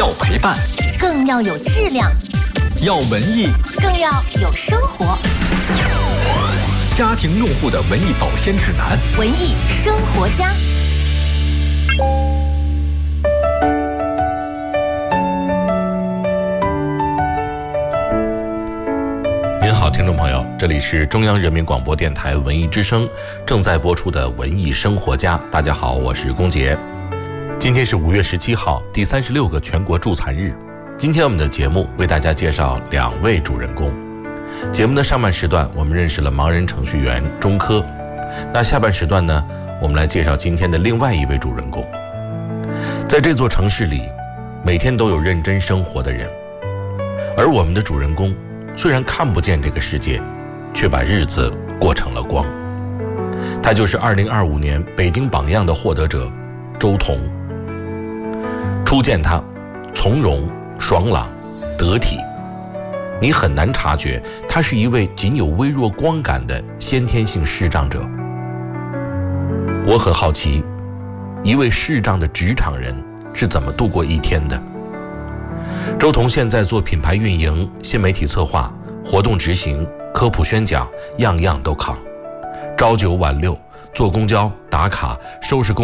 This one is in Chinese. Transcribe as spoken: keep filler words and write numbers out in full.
要陪伴， 更要有质量； 要文艺， 更要有生活。 家庭用户的文艺保鲜指南， 文艺生活家。 您好，听众朋友，这里是中央人民广播电台文艺之声正在播出的文艺生活家。大家好，我是龚杰。今天是五月十七号，第三十六个全国助残日。今天我们的节目为大家介绍两位主人公。节目的上半时段，我们认识了盲人程序员钟科。那下半时段呢，我们来介绍今天的另外一位主人公。在这座城市里，每天都有认真生活的人，而我们的主人公虽然看不见这个世界，却把日子过成了光。他就是二零二五年北京榜样的获得者周彤。初见他，从容、爽朗、得体，你很难察觉他是一位仅有微弱光感的先天性视障者。我很好奇，一位视障的职场人是怎么度过一天的。周彤现在做品牌运营、新媒体策划、活动执行、科普宣讲，样样都扛，朝九晚六，坐公交打卡，收拾公